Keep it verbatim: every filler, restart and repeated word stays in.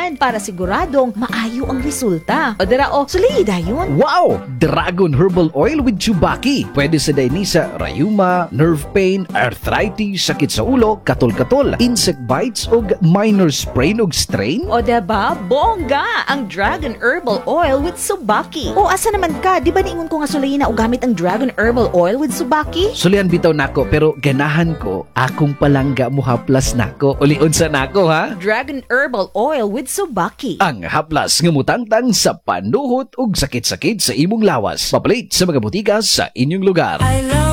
tanan para siguradong maayo ang resulta. O dira o, suli dayon. Wow! Dragon Herbal Oil with Chubaki. Pwede sa dayni sa rayuma, nerve pain, arthritis, sakit sa ulo, katol-katol, insect bites ug minor sprain ug strain. O diba, bongga ang Dragon Herbal Oil with Subaki. O asa naman ka, di ba niingon ko nga sulayin na o gamit ang Dragon Herbal Oil with Subaki? Sulian bitaw nako pero ganahan ko akong palangga mo haplas nako. Uliun sa nako ha. Dragon Herbal Oil with Subaki. Ang haplas nga mutangtang sa panduhot ug sakit-sakit sa imong lawas. Papalit sa mga butika sa inyong lugar.